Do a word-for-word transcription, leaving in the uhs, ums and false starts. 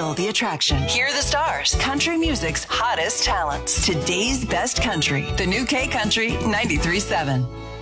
Feel the attraction. Hear the stars. Country music's hottest talents. Today's best country. The new K Country ninety-three point seven.